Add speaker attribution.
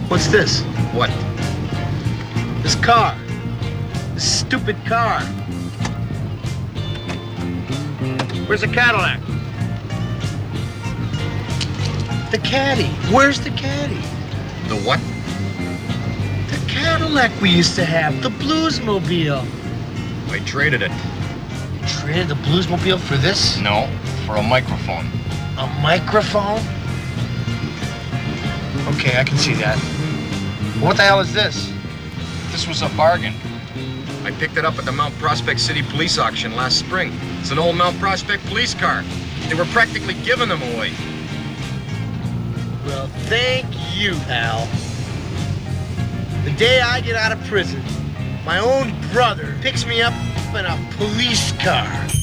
Speaker 1: What's this?
Speaker 2: What?
Speaker 1: This car. This stupid car. Where's the Cadillac? The Caddy. Where's the Caddy?
Speaker 2: The what?
Speaker 1: The Cadillac we used to have. The Bluesmobile.
Speaker 2: I traded it.
Speaker 1: Traded the Bluesmobile for this?
Speaker 2: No, for a microphone.
Speaker 1: A microphone? Okay, I can see that. What the hell is this?
Speaker 2: This was a bargain. I picked it up at the Mount Prospect City Police auction last spring. It's an old Mount Prospect police car. They were practically giving them away.
Speaker 1: Well, thank you, pal. The day I get out of prison, my own brother picks me up in a police car.